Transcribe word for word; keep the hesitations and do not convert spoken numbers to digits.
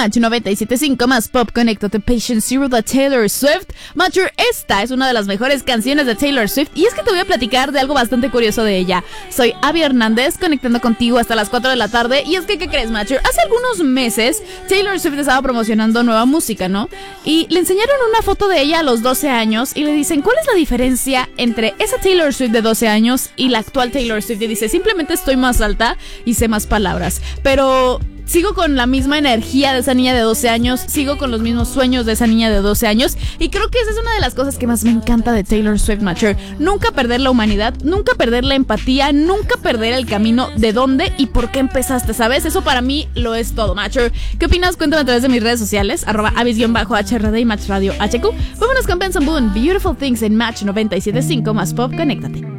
Match noventa y siete punto cinco más pop, conéctate. Patient Zero de Taylor Swift. Matcher, esta es una de las mejores canciones de Taylor Swift y es que te voy a platicar de algo bastante curioso de ella. Soy Abby Hernández, conectando contigo hasta las cuatro de la tarde. Y es que, ¿qué crees, Matcher? Hace algunos meses Taylor Swift estaba promocionando nueva música, ¿no? Y le enseñaron una foto de ella a los doce años y le dicen, ¿cuál es la diferencia entre esa Taylor Swift de doce años y la actual Taylor Swift? Y dice, simplemente estoy más alta y sé más palabras, pero sigo con la misma energía de esa niña de doce años, sigo con los mismos sueños de esa niña de doce años, y creo que esa es una de las cosas que más me encanta de Taylor Swift, Matcher. Nunca perder la humanidad, nunca perder la empatía, nunca perder el camino de dónde y por qué empezaste, ¿sabes? Eso para mí lo es todo, Matcher. ¿Qué opinas? Cuéntame a través de mis redes sociales, arroba avis-H R D y Match Radio H Q. Vámonos con Benson Boone, Beautiful Things en Match noventa y siete punto cinco más pop, conéctate.